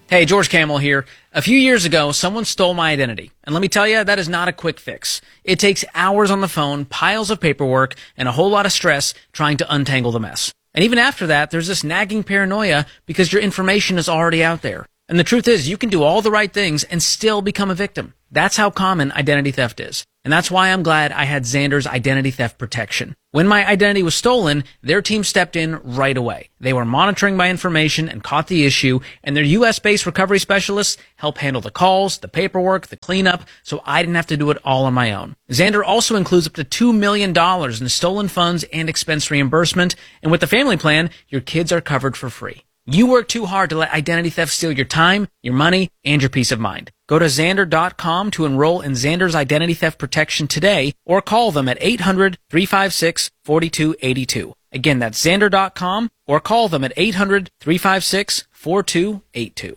Hey, George Camel here. A few years ago, someone stole my identity. And let me tell you, that is not a quick fix. It takes hours on the phone, piles of paperwork, and a whole lot of stress trying to untangle the mess. And even after that, there's this nagging paranoia because your information is already out there. And the truth is, you can do all the right things and still become a victim. That's how common identity theft is. And that's why I'm glad I had Xander's identity theft protection. When my identity was stolen, their team stepped in right away. They were monitoring my information and caught the issue, and their U.S.-based recovery specialists helped handle the calls, the paperwork, the cleanup, so I didn't have to do it all on my own. Xander also includes up to $2 million in stolen funds and expense reimbursement, and with the family plan, your kids are covered for free. You work too hard to let identity theft steal your time, your money, and your peace of mind. Go to Xander.com to enroll in Xander's identity theft protection today, or call them at 800-356-4282. Again, that's Xander.com, or call them at 800-356-4282.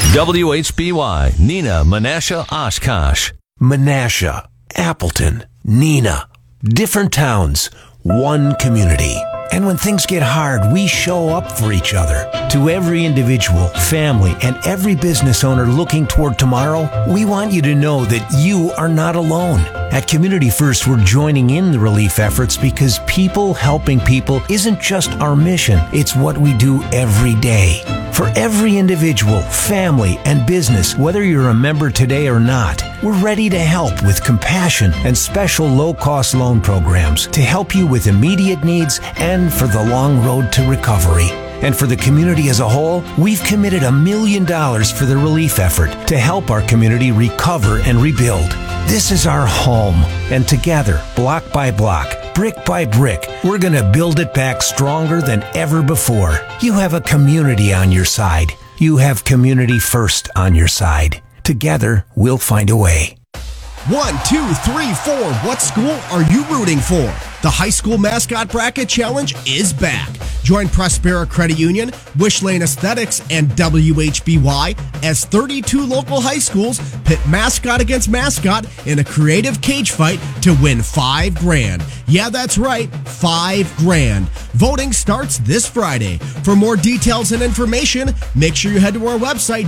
WHBY, Nina, Menasha, Oshkosh. Menasha, Appleton, Nina. Different towns, one community. And when things get hard, we show up for each other. To every individual, family, and every business owner looking toward tomorrow, we want you to know that you are not alone. At Community First, we're joining in the relief efforts because people helping people isn't just our mission, it's what we do every day. For every individual, family, and business, whether you're a member today or not, we're ready to help with compassion and special low-cost loan programs to help you with immediate needs and for the long road to recovery. And for the community as a whole, we've committed $1 million for the relief effort to help our community recover and rebuild. This is our home, and together, block by block, brick by brick, we're going to build it back stronger than ever before. You have a community on your side. You have Community First on your side. Together, we'll find a way. 1, 2, 3, 4. What school are you rooting for? The High School Mascot Bracket Challenge is back. Join Prospera Credit Union, Wish Lane Aesthetics, and WHBY as 32 local high schools pit mascot against mascot in a creative cage fight to win $5,000. Yeah, that's right, $5,000. Voting starts this Friday. For more details and information, make sure you head to our website,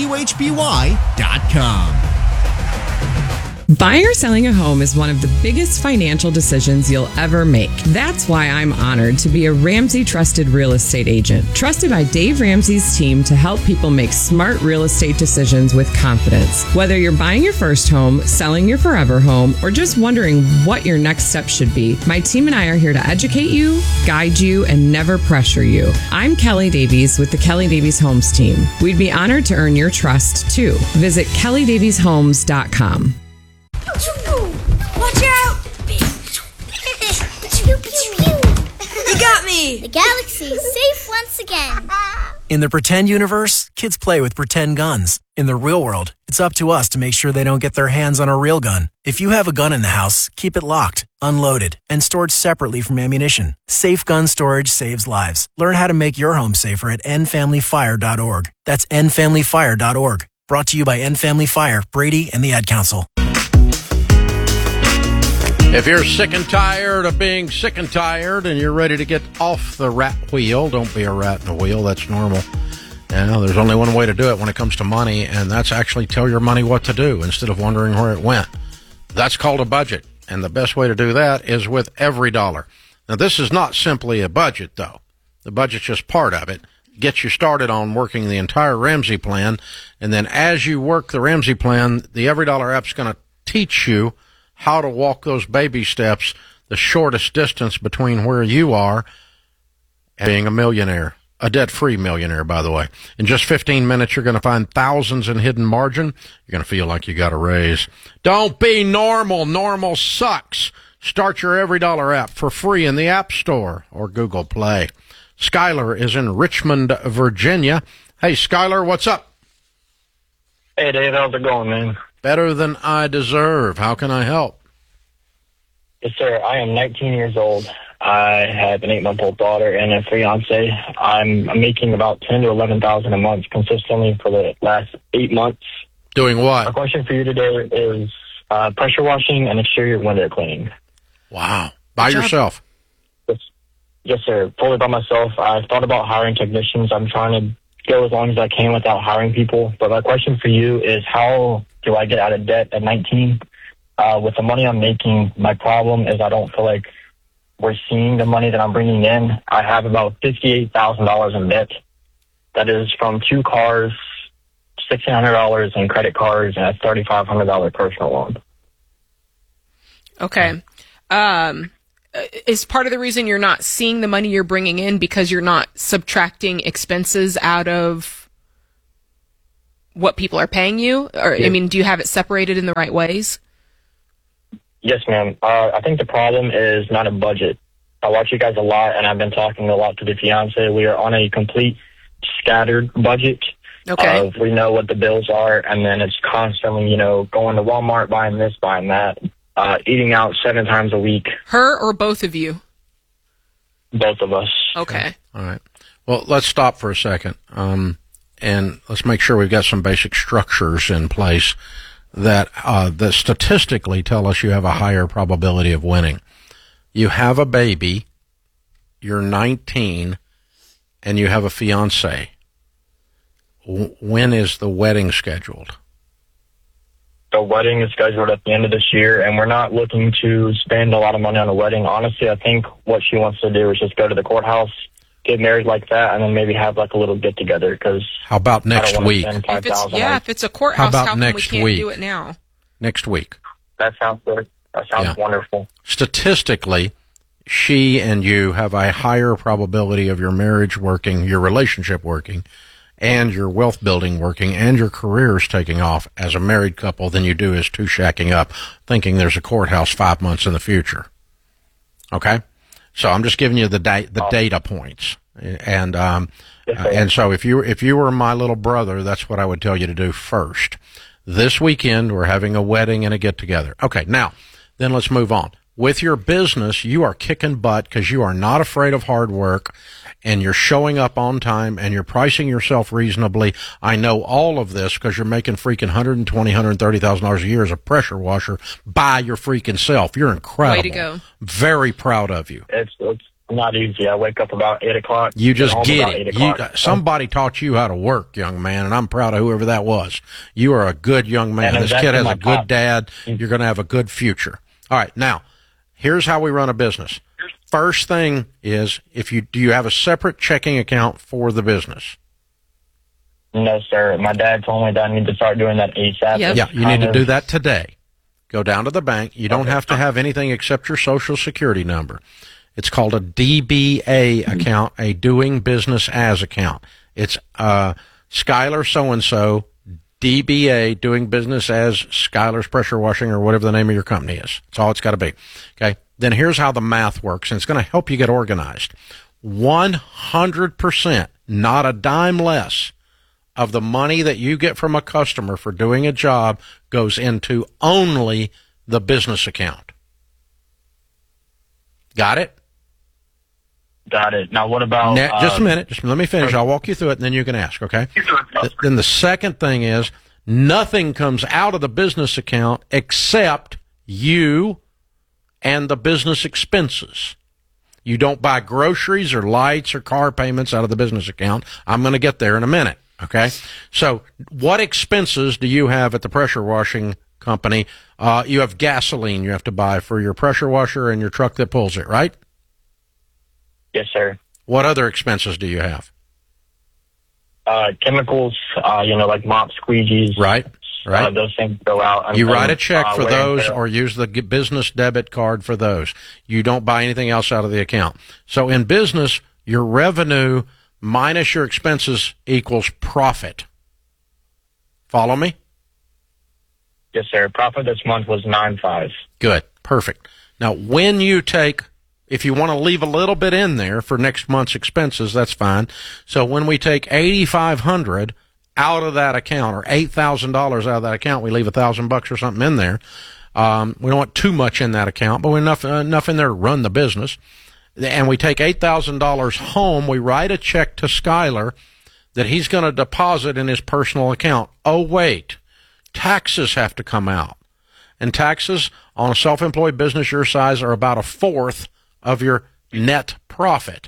WHBY.com. Buying or selling a home is one of the biggest financial decisions you'll ever make. That's why I'm honored to be a Ramsey Trusted Real Estate Agent, trusted by Dave Ramsey's team to help people make smart real estate decisions with confidence. Whether you're buying your first home, selling your forever home, or just wondering what your next step should be, my team and I are here to educate you, guide you, and never pressure you. I'm Kelly Davies with the Kelly Davies Homes team. We'd be honored to earn your trust, too. Visit kellydavieshomes.com. Watch out! You got me! The galaxy is safe once again. In the pretend universe, kids play with pretend guns. In the real world, it's up to us to make sure they don't get their hands on a real gun. If you have a gun in the house, keep it locked, unloaded, and stored separately from ammunition. Safe gun storage saves lives. Learn how to make your home safer at endfamilyfire.org. That's endfamilyfire.org. Brought to you by End Family Fire, Brady, and the Ad Council. If you're sick and tired of being sick and tired and you're ready to get off the rat wheel, don't be a rat in the wheel. That's normal. There's only one way to do it when it comes to money, and that's actually tell your money what to do instead of wondering where it went. That's called a budget, and the best way to do that is with every dollar. Now, this is not simply a budget, though. The budget's just part of it. Get you started on working the entire Ramsey plan, and then as you work the Ramsey plan, the Every Dollar app's going to teach you how to walk those baby steps, the shortest distance between where you are and being a millionaire, a debt-free millionaire, by the way. In just 15 minutes, you're going to find thousands in hidden margin. You're going to feel like you got a raise. Don't be normal. Normal sucks. Start your Every Dollar app for free in the App Store or Google Play. Skylar is in Richmond, Virginia. Hey, Skylar, what's up? Hey, Dave, how's it going, man? Better than I deserve. How can I help? Yes, sir. I am 19 years old. I have an 8-month-old daughter and a fiance. I'm making about $10,000 to $11,000 a month consistently for the last 8 months. Doing what? My question for you today is pressure washing and exterior window cleaning. Wow. By yourself? Yes, sir. Fully by myself. I've thought about hiring technicians. I'm trying to go as long as I can without hiring people. But my question for you is, how do I get out of debt at 19? With the money I'm making, my problem is I don't feel like we're seeing the money that I'm bringing in. I have about $58,000 in debt. That is from 2 cars, $1,600 in credit cards, and a $3,500 personal loan. Okay. Is part of the reason you're not seeing the money you're bringing in because you're not subtracting expenses out of what people are paying you? Or, I mean, do you have it separated in the right ways? Yes, ma'am. I think the problem is not a budget. I watch you guys a lot, and I've been talking a lot to the fiance. We are on a complete scattered budget. Okay. We know what the bills are, and then it's constantly, going to Walmart, buying this, buying that, eating out 7 times a week. Her or both of you? Both of us. Okay. All right. Well, let's stop for a second, and let's make sure we've got some basic structures in place that statistically tell us you have a higher probability of winning. You have a baby, you're 19, and you have a fiance. When is the wedding scheduled? The wedding is scheduled at the end of this year, and we're not looking to spend a lot of money on a wedding. Honestly, I think what she wants to do is just go to the courthouse, get married like that, and then maybe have like a little get together. Because how about next week? If it's a courthouse, how come we can't do it now? Next week. That sounds good. That sounds wonderful. Statistically, she and you have a higher probability of your marriage working, your relationship working, and your wealth building working, and your careers taking off as a married couple than you do as 2 shacking up, thinking there's a courthouse 5 months in the future. Okay? So I'm just giving you the data points, and so if you were my little brother, that's what I would tell you to do first. This weekend we're having a wedding and a get together. Okay, now then let's move on. With your business, you are kicking butt because you are not afraid of hard work, and you're showing up on time, and you're pricing yourself reasonably. I know all of this because you're making freaking $120,000, $130,000 a year as a pressure washer by your freaking self. You're incredible. Way to go. Very proud of you. It's not easy. I wake up about 8 o'clock. You just get it. Somebody taught you how to work, young man, and I'm proud of whoever that was. You are a good young man. This kid has a good dad. You're going to have a good future. All right, now, here's how we run a business. First thing is, do you have a separate checking account for the business? No, sir. My dad told me that I need to start doing that ASAP. Yep. Yeah, you need to do that today. Go down to the bank. You don't have to have anything except your Social Security number. It's called a DBA account, a doing business as account. It's Skylar so-and-so, DBA, doing business as Skylar's Pressure Washing, or whatever the name of your company is. That's all it's got to be. Okay? Then here's how the math works, and it's going to help you get organized. 100%, not a dime less, of the money that you get from a customer for doing a job goes into only the business account. Got it? Got it. Now, what about... just a minute. Just let me finish. I'll walk you through it, and then you can ask, okay? Then the second thing is, nothing comes out of the business account except you and the business expenses. You don't buy groceries or lights or car payments out of the business account. I'm going to get there in a minute, okay? So what expenses do you have at the pressure washing company? You have gasoline you have to buy for your pressure washer and your truck that pulls it, right? Yes, sir. What other expenses do you have? Chemicals, like mop squeegees. Right. Those things go out. You write a check for those or use the business debit card for those. You don't buy anything else out of the account. So in business, your revenue minus your expenses equals profit. Follow me? Yes, sir. Profit this month was 9.5. Good. Perfect. Now, when you take... If you want to leave a little bit in there for next month's expenses, that's fine. So when we take $8,500 out of that account, or $8,000 out of that account, we leave $1,000 or something in there. We don't want too much in that account, but enough in there to run the business. And we take $8,000 home. We write a check to Skylar that he's going to deposit in his personal account. Oh, wait, taxes have to come out. And taxes on a self-employed business your size are about 1/4 of your net profit.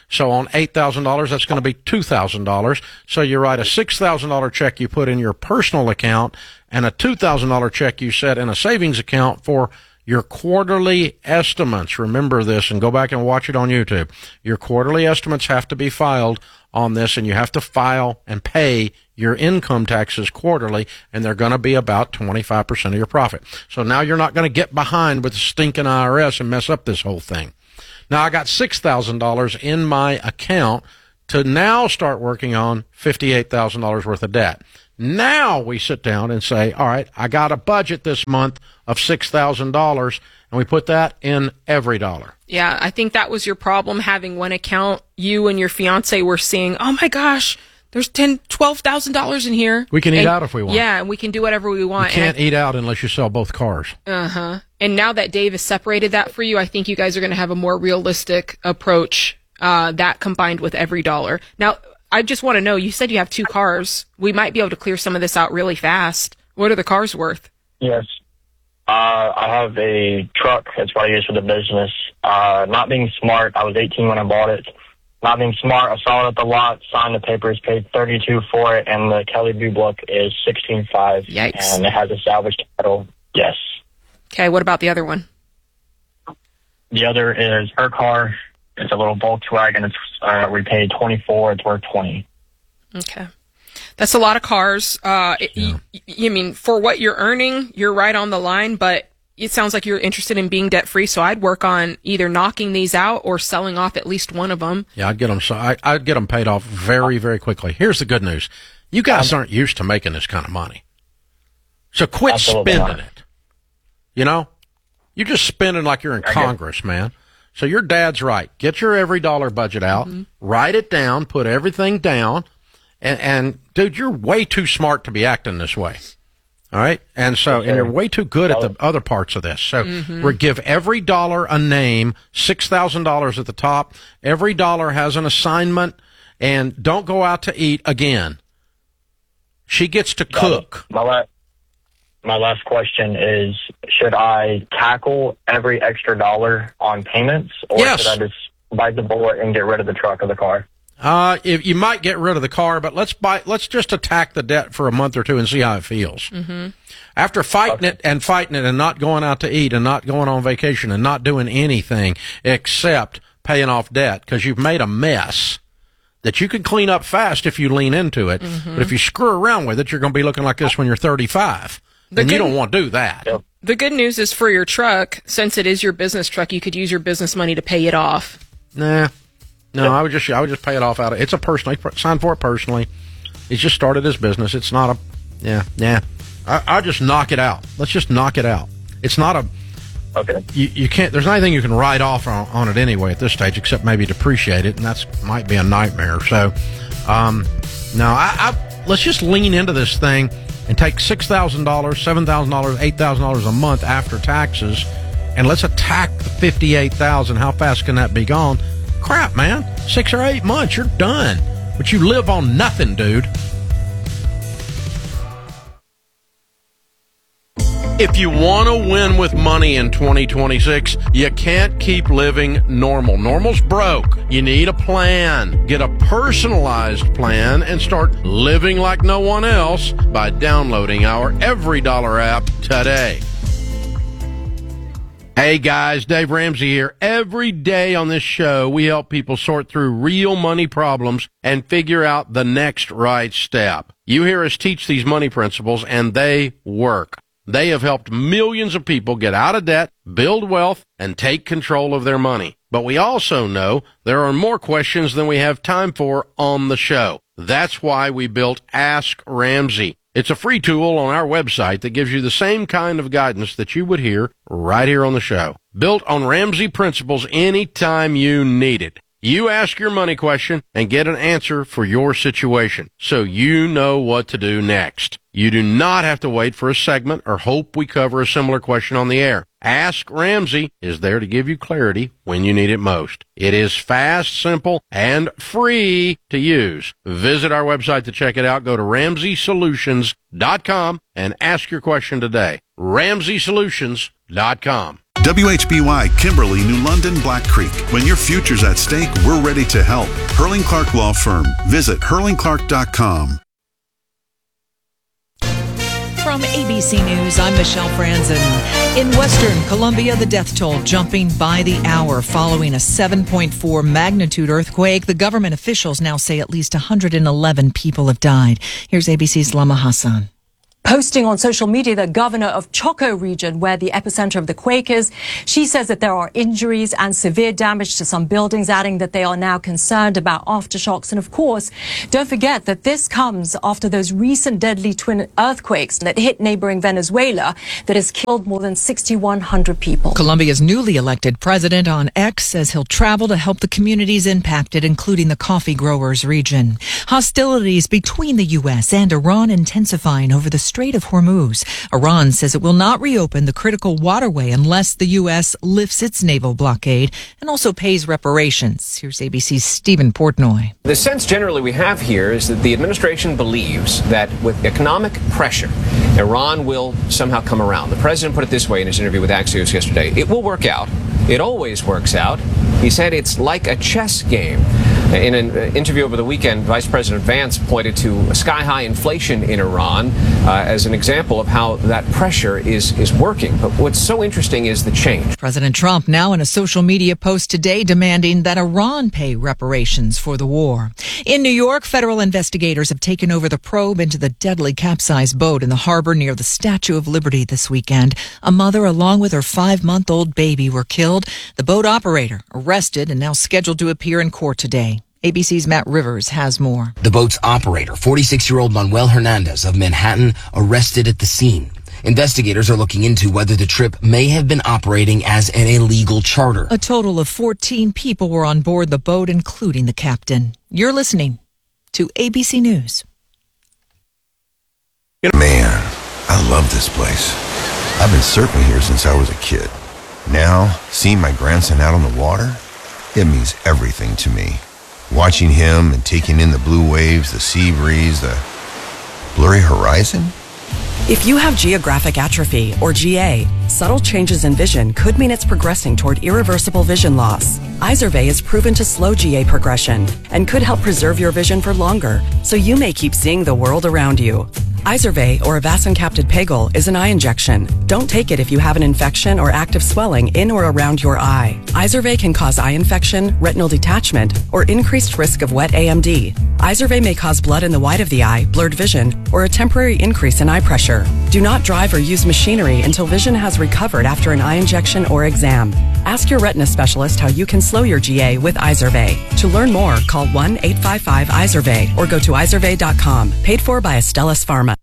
So on $8,000, that's going to be $2,000. So you write a $6,000 check you put in your personal account and a $2,000 check you set in a savings account for your quarterly estimates. Remember this and go back and watch it on YouTube. Your quarterly estimates have to be filed on this, and you have to file and pay your income taxes quarterly, and they're going to be about 25% of your profit. So now you're not going to get behind with the stinking IRS and mess up this whole thing. Now I got $6,000 in my account to now start working on $58,000 worth of debt. Now we sit down and say, all right, I got a budget this month of $6,000, and we put that in every dollar. Yeah, I think that was your problem, having one account. You and your fiance were seeing, oh my gosh, there's $12,000 in here. We can eat out if we want. Yeah, and we can do whatever we want. You can't eat out unless you sell both cars. Uh-huh. And now that Dave has separated that for you, I think you guys are going to have a more realistic approach, that combined with every dollar. Now, I just want to know, you said you have 2 cars. We might be able to clear some of this out really fast. What are the cars worth? Yes. I have a truck. That's what I use for the business. Not being smart, I was 18 when I bought it. Not being smart, I saw it at the lot, signed the papers, paid $32 for it, and the Kelly Blue Book is $16.5. Yikes. And it has a salvage title. Yes. Okay, what about the other one? The other is her car. It's a little Volkswagen. It's we paid $24. It's worth $20. Okay. That's a lot of cars. You mean, for what you're earning, you're right on the line, but it sounds like you're interested in being debt-free, so I'd work on either knocking these out or selling off at least one of them. Yeah, I'd get them. I'd get them paid off very, very quickly. Here's the good news: you guys aren't used to making this kind of money, so quit spending it. You know, you're just spending like you're in Congress, man. So your dad's right. Get your every dollar budget out, write it down, put everything down, and dude, you're way too smart to be acting this way. All right? And so, and you're way too good at the other parts of this. So we give every dollar a name, $6,000 at the top. Every dollar has an assignment, and don't go out to eat again. She gets to cook. My last question is, should I tackle every extra dollar on payments, or should I just bite the bullet and get rid of the truck or the car? If you might get rid of the car, but let's just attack the debt for a month or two and see how it feels. After fighting it and not going out to eat and not going on vacation and not doing anything except paying off debt because you've made a mess that you can clean up fast if you lean into it. But if you screw around with it, you're going to be looking like this when you're 35. And you don't want to do that. The good news is for your truck, since it is your business truck, you could use your business money to pay it off. No, I would just pay it off out of it's a personal. He signed for it personally. He's just started his business. It's not a I just knock it out. Let's just knock it out. It's not a you can't. There's nothing you can write off on it anyway at this stage, except maybe depreciate it, and that's might be a nightmare. So, let's just lean into this thing and take $6,000, $7,000, $8,000 a month after taxes, and let's attack the $58,000. How fast can that be gone? Crap, man. 6 or 8 months, you're done. But you live on nothing, dude. If you want to win with money in 2026, you can't keep living normal. Normal's broke. You need a plan. Get a personalized plan and start living like no one else by downloading our Every Dollar app today. Hey guys, Dave Ramsey here. Every day on this show, we help people sort through real money problems and figure out the next right step. You hear us teach these money principles, and they work. They have helped millions of people get out of debt, build wealth, and take control of their money. But we also know there are more questions than we have time for on the show. That's why we built Ask Ramsey. It's a free tool on our website that gives you the same kind of guidance that you would hear right here on the show. Built on Ramsey principles anytime you need it. You ask your money question and get an answer for your situation, so you know what to do next. You do not have to wait for a segment or hope we cover a similar question on the air. Ask Ramsey is there to give you clarity when you need it most. It is fast, simple, and free to use. Visit our website to check it out. Go to RamseySolutions.com and ask your question today. RamseySolutions.com. WHBY, Kimberly, New London, Black Creek. When your future's at stake, we're ready to help. Hurling Clark Law Firm. Visit hurlingclark.com. From ABC News, I'm Michelle Franzen. In Western Colombia, the death toll jumping by the hour following a 7.4 magnitude earthquake. The government officials now say at least 111 people have died. Here's ABC's Lama Hassan. Posting on social media, the governor of Choco region, where the epicenter of the quake is, she says that there are injuries and severe damage to some buildings, adding that they are now concerned about aftershocks. And of course, don't forget that this comes after those recent deadly twin earthquakes that hit neighboring Venezuela that has killed more than 6,100 people. Colombia's newly elected president on X says he'll travel to help the communities impacted, including the coffee growers region. Hostilities between the U.S. and Iran intensifying over the Strait of Hormuz. Iran says it will not reopen the critical waterway unless the U.S. lifts its naval blockade and also pays reparations. Here's ABC's Stephen Portnoy. The sense generally we have here is that the administration believes that with economic pressure, Iran will somehow come around. The president put it this way in his interview with Axios yesterday. It will work out. It always works out. He said it's like a chess game. In an interview over the weekend, Vice President Vance pointed to sky-high inflation in Iran as an example of how that pressure is working. But what's so interesting is the change. President Trump now in a social media post today demanding that Iran pay reparations for the war. In New York, federal investigators have taken over the probe into the deadly capsized boat in the harbor near the Statue of Liberty this weekend. A mother along with her 5-month-old baby were killed. The boat operator arrested and now scheduled to appear in court today. ABC's Matt Rivers has more. The boat's operator, 46-year-old Manuel Hernandez of Manhattan, arrested at the scene. Investigators are looking into whether the trip may have been operating as an illegal charter. A total of 14 people were on board the boat, including the captain. You're listening to ABC News. Man, I love this place. I've been surfing here since I was a kid. Now, seeing my grandson out on the water, it means everything to me. Watching him and taking in the blue waves, the sea breeze, the blurry horizon. If you have geographic atrophy, or GA, subtle changes in vision could mean it's progressing toward irreversible vision loss. Izervay is proven to slow GA progression and could help preserve your vision for longer, so you may keep seeing the world around you. Izervay, or avacincaptad pegol, is an eye injection. Don't take it if you have an infection or active swelling in or around your eye. Izervay can cause eye infection, retinal detachment, or increased risk of wet AMD. Izervay may cause blood in the white of the eye, blurred vision, or a temporary increase in eye pressure. Do not drive or use machinery until vision has recovered after an eye injection or exam. Ask your retina specialist how you can slow your GA with Izervay. To learn more, call 1-855-IZERVAY or go to izervay.com. Paid for by Astellas Pharma.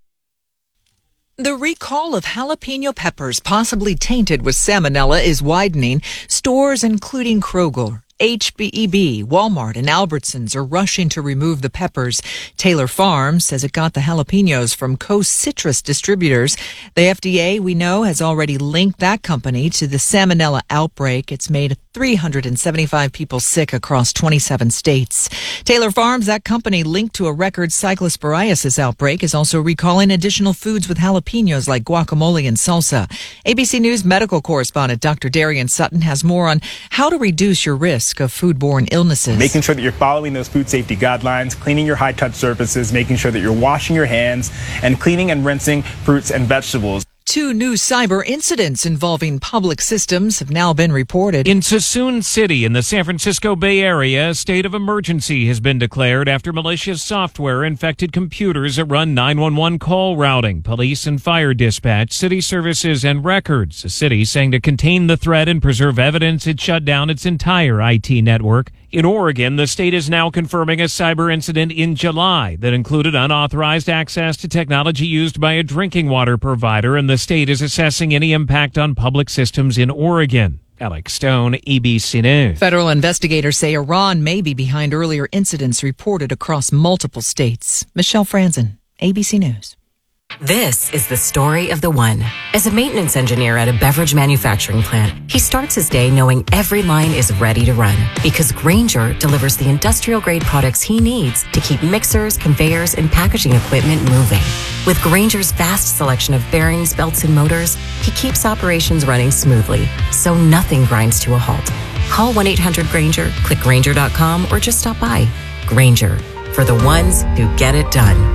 The recall of jalapeno peppers possibly tainted with salmonella is widening. Stores including Kroger, HEB, Walmart, and Albertsons are rushing to remove the peppers. Taylor Farms says it got the jalapenos from Coast Citrus distributors. The FDA, we know, has already linked that company to the salmonella outbreak. It's made 375 people sick across 27 states. Taylor Farms, that company linked to a record cyclosporiasis outbreak, is also recalling additional foods with jalapenos like guacamole and salsa. ABC News medical correspondent Dr. Darian Sutton has more on how to reduce your risk of foodborne illnesses. Making sure that you're following those food safety guidelines, cleaning your high-touch surfaces, making sure that you're washing your hands, and cleaning and rinsing fruits and vegetables. 2 new cyber incidents involving public systems have now been reported. In Suisun City in the San Francisco Bay Area, a state of emergency has been declared after malicious software infected computers that run 911 call routing, police and fire dispatch, city services, and records. The city saying to contain the threat and preserve evidence, it shut down its entire IT network. In Oregon, the state is now confirming a cyber incident in July that included unauthorized access to technology used by a drinking water provider, and the state is assessing any impact on public systems in Oregon. Alex Stone, ABC News. Federal investigators say Iran may be behind earlier incidents reported across multiple states. Michelle Franzen, ABC News. This is the story of the one. As a maintenance engineer at a beverage manufacturing plant, he starts his day knowing every line is ready to run because Grainger delivers the industrial-grade products he needs to keep mixers, conveyors, and packaging equipment moving. With Grainger's vast selection of bearings, belts, and motors, he keeps operations running smoothly, so nothing grinds to a halt. Call 1-800-GRAINGER, click Grainger.com, or just stop by. Grainger, for the ones who get it done.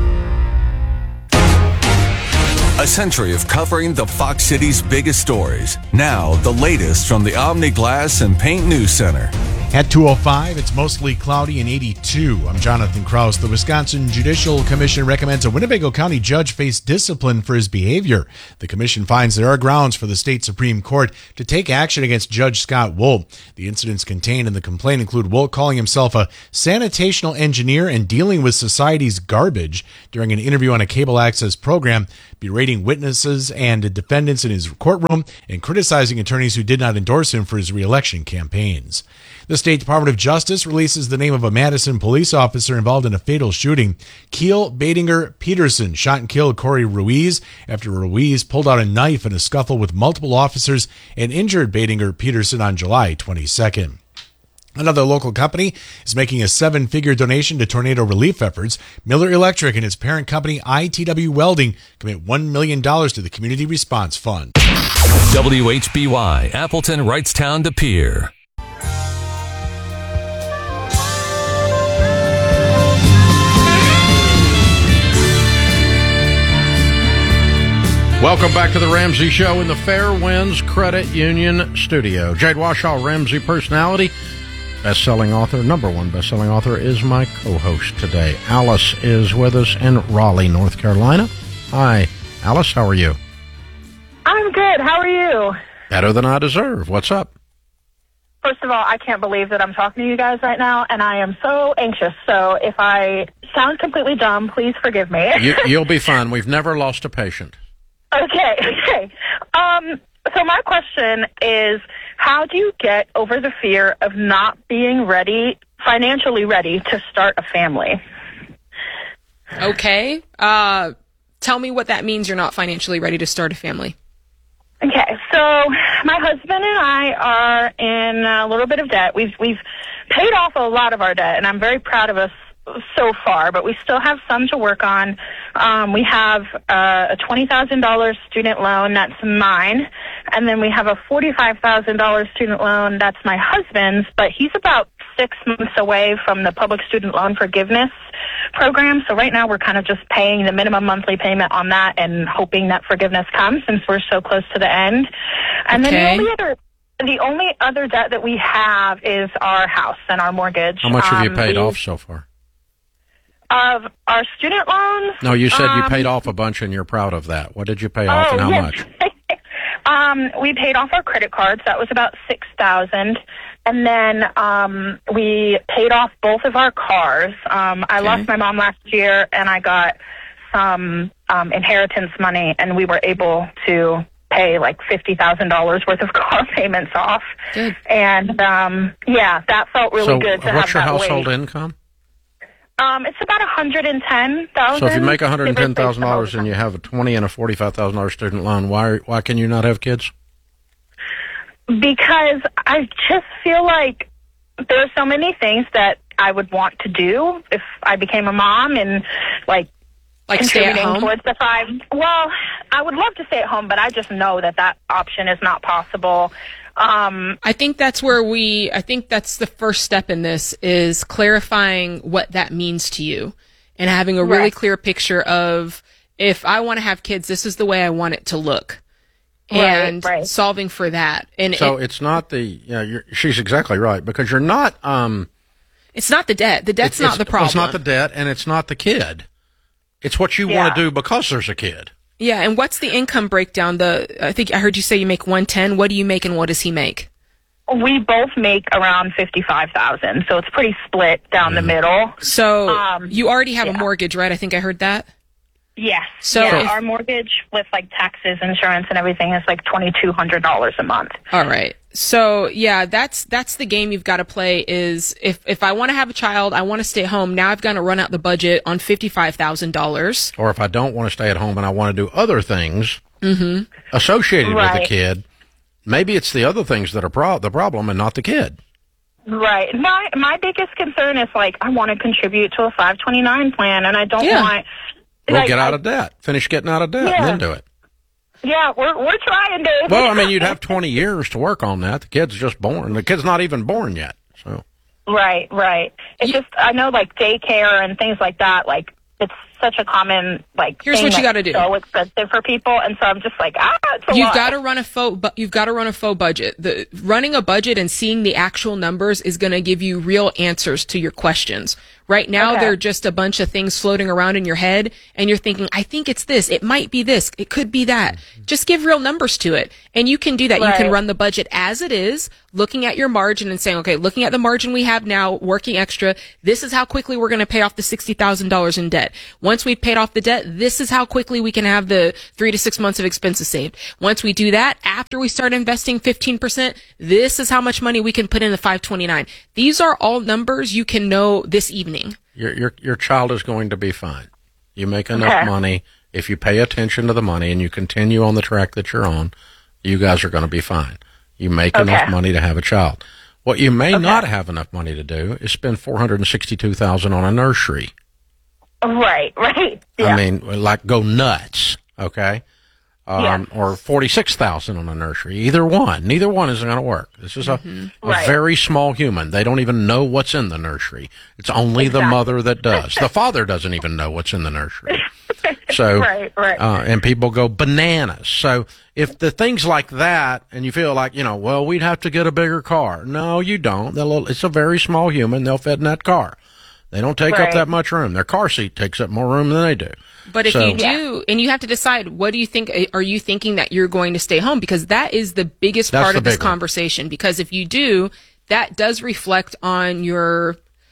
A century of covering the Fox City's biggest stories. Now, the latest from the Omni Glass and Paint News Center. At 2:05, it's mostly cloudy and 82. I'm Jonathan Kraus. The Wisconsin Judicial Commission recommends a Winnebago County judge face discipline for his behavior. The commission finds there are grounds for the state Supreme Court to take action against Judge Scott Wolt. The incidents contained in the complaint include Wolt calling himself a sanitational engineer and dealing with society's garbage during an interview on a cable access program, berating witnesses and defendants in his courtroom, and criticizing attorneys who did not endorse him for his re-election campaigns. The State Department of Justice releases the name of a Madison police officer involved in a fatal shooting. Keel Badinger Peterson shot and killed Corey Ruiz after Ruiz pulled out a knife in a scuffle with multiple officers and injured Badinger Peterson on July 22nd. Another local company is making a 7-figure donation to tornado relief efforts. Miller Electric and its parent company, ITW Welding, commit $1 million to the Community Response Fund. WHBY, Appleton, Wrightstown to Pier. Welcome back to the Ramsey Show in the Fairwinds Credit Union studio. Jade Washoe, Ramsey personality, best-selling author, #1 best-selling author, is my co-host today. Alice is with us in Raleigh, North Carolina. Hi, Alice, how are you? I'm good. How are you? Better than I deserve. What's up? First of all, I can't believe that I'm talking to you guys right now, and I am so anxious. So if I sound completely dumb, please forgive me. You'll be fine. We've never lost a patient. Okay. So my question is, how do you get over the fear of not being ready, financially ready, to start a family? Okay. Tell me what that means you're not financially ready to start a family. Okay, so my husband and I are in a little bit of debt. We've paid off a lot of our debt, and I'm very proud of us so far, but we still have some to work on. We have a $20,000 student loan that's mine, and then we have a $45,000 student loan that's my husband's, but he's about 6 months away from the public student loan forgiveness program. So right now we're kind of just paying the minimum monthly payment on that and hoping that forgiveness comes since we're so close to the end. And then the only other debt that we have is our house and our mortgage. How much have you paid off so far? Of our student loans? No, you said you paid off a bunch and you're proud of that. What did you pay off and how much? We paid off our credit cards. That was about $6,000. And then we paid off both of our cars. I lost my mom last year, and I got some inheritance money, and we were able to pay like $50,000 worth of car payments off. Good. And, that felt really good to have that. What's your household income? It's about $110,000. So if you make $110,000 and you have a $20,000 and a $45,000 student loan, why can you not have kids? Because I just feel like there are so many things that I would want to do if I became a mom and like stay at home towards the 5. Well, I would love to stay at home, but I just know that option is not possible. I think that's that's the first step in this is clarifying what that means to you and having a really clear picture of, if I want to have kids, this is the way I want it to look. And solving for that. And So it's not she's exactly right, because you're not, it's not the debt. The debt's not the problem. It's not the debt and it's not the kid. It's what you want to do because there's a kid. Yeah, and what's the income breakdown? I think I heard you say you make $110. What do you make and what does he make? We both make around $55,000, so it's pretty split down the middle. So you already have a mortgage, right? I think I heard that. Yes. So our mortgage with like taxes, insurance, and everything is like $2,200 a month. All right. So yeah, that's the game you've got to play. Is if I want to have a child, I want to stay home. Now I've got to run out the budget on $55,000. Or if I don't want to stay at home and I want to do other things associated with the kid, maybe it's the other things that are the problem and not the kid. Right. My biggest concern is like I want to contribute to a 529 plan, and I don't want. Well, get out of debt. Finish getting out of debt, and then do it. Yeah, we're trying, Dave. Well, I mean, you'd have 20 years to work on that. The kid's just born. The kid's not even born yet. So. Right. It's just I know like daycare and things like that. Like it's such a common Here's thing what you got to do. So expensive for people, and so I'm just like it's a lot. You've got to run a faux budget. Running a budget and seeing the actual numbers is going to give you real answers to your questions. Right now, they're just a bunch of things floating around in your head, and you're thinking, I think it's this. It might be this. It could be that. Just give real numbers to it. And you can do that. Right. You can run the budget as it is, looking at your margin and saying, okay, looking at the margin we have now, working extra, this is how quickly we're going to pay off the $60,000 in debt. Once we've paid off the debt, this is how quickly we can have the 3 to 6 months of expenses saved. Once we do that, after we start investing 15%, this is how much money we can put in the 529. These are all numbers you can know this evening. Your child is going to be fine. You make enough money. If you pay attention to the money and you continue on the track that you're on, you guys are going to be fine. You make enough money to have a child. What you may not have enough money to do is spend $462,000 on a nursery. Right. Yeah. I mean, like go nuts, okay? Or $46,000 on a nursery. Either one. Neither one is going to work. This is a very small human. They don't even know what's in the nursery. It's only the mother that does. The father doesn't even know what's in the nursery. So, and people go bananas. So if the things like that, and you feel like, well, we'd have to get a bigger car. No, you don't. It's a very small human. They'll fit in that car. They don't take up that much room. Their car seat takes up more room than they do. But if you do, and you have to decide, what do you think? Are you thinking that you're going to stay home? Because that is the biggest part of this conversation. Because if you do, that does reflect on your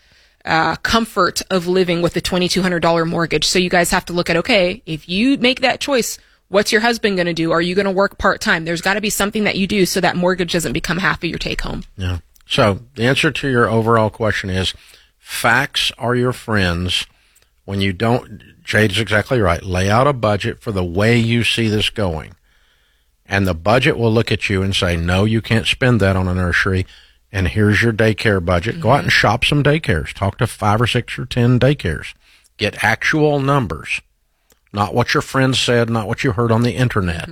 comfort of living with the $2,200 mortgage. So you guys have to look at, okay, if you make that choice, what's your husband going to do? Are you going to work part-time? There's got to be something that you do so that mortgage doesn't become half of your take-home. Yeah. So the answer to your overall question is, facts are your friends. When you don't, Jade is exactly right. Lay out a budget for the way you see this going. And the budget will look at you and say, no, you can't spend that on a nursery. And here's your daycare budget. Go out and shop some daycares. Talk to 5 or 6 or 10 daycares. Get actual numbers. Not what your friends said, not what you heard on the internet.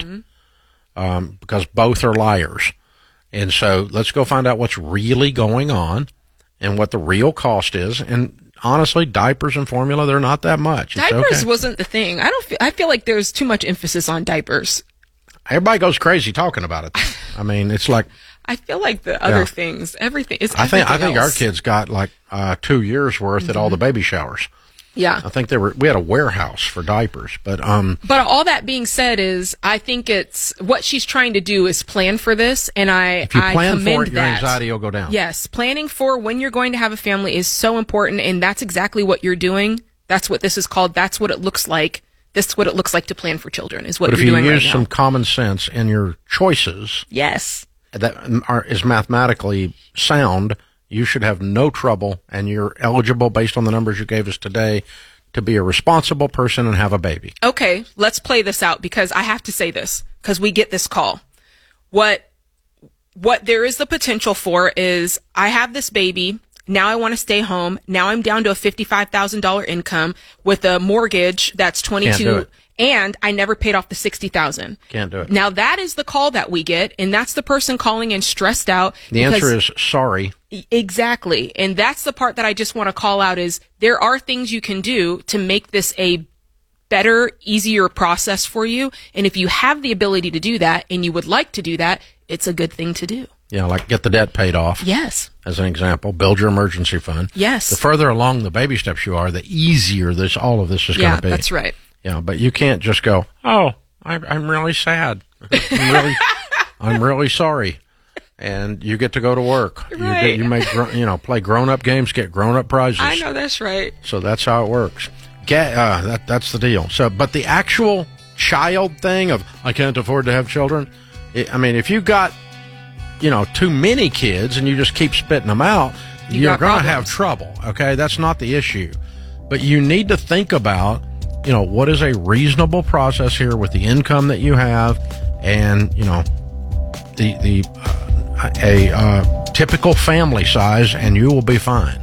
Because both are liars. And so let's go find out what's really going on and what the real cost is. And honestly, diapers and formula, they're not that much. Diapers wasn't the thing. I feel like there's too much emphasis on diapers. Everybody goes crazy talking about it. I mean, it's like, I feel like the other things, everything is. I think our kids got like 2 years worth at all the baby showers. Yeah. I think we had a warehouse for diapers, but all that being said is, I think it's what she's trying to do is plan for this, and if you plan commend for it, your that. anxiety will go down. Yes, planning for when you're going to have a family is so important, and that's exactly what you're doing. That's what this is called. That's what it looks like. This is what it looks like to plan for children, is what you're doing right now. But if you use some common sense in your choices, yes, that is mathematically sound, you should have no trouble, and you're eligible based on the numbers you gave us today to be a responsible person and have a baby. Okay, let's play this out, because I have to say this, because we get this call. What there is the potential for is, I have this baby, now I want to stay home, now I'm down to a $55,000 income with a mortgage that's $22,000, and I never paid off the $60,000. Can't do it. Now that is the call that we get, and that's the person calling in stressed out. The answer is sorry. Exactly. And that's the part that I just want to call out, is there are things you can do to make this a better, easier process for you. And if you have the ability to do that, and you would like to do that, it's a good thing to do. Yeah, like get the debt paid off. Yes. As an example, build your emergency fund. Yes. The further along the baby steps you are, the easier all of this is going to be. Yeah, that's right. Yeah, but you can't just go, oh, I'm really sad. I'm really sorry. And you get to go to work. Right. You make play grown-up games, get grown-up prizes. I know, that's right. So that's how it works. That's the deal. So, but the actual child thing of, I can't afford to have children, if you got too many kids and you just keep spitting them out, you're going to have trouble. Okay, that's not the issue. But you need to think about, what is a reasonable process here with the income that you have, and a typical family size, and you will be fine.